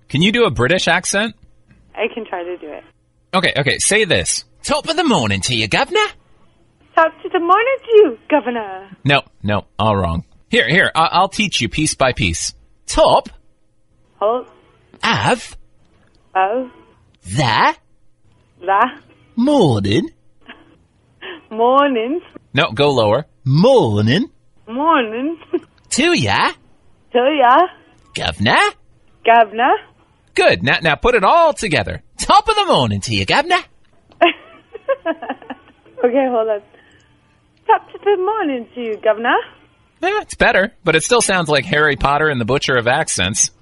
Can you do a British accent? I can try to do it. Okay, say this. Top of the morning to you, governor. Top to the morning to you, governor. No, all wrong. Here, I'll teach you piece by piece. Top Hold. of Of. the The. morning. Morning. No, go lower. Morning Morning. to ya, To ya, governor. governor. Good. Now put it all together. Top of the morning to you, governor. Okay, hold on. Top to the morning to you, governor. It's better, but it still sounds like Harry Potter and the Butcher of Accents.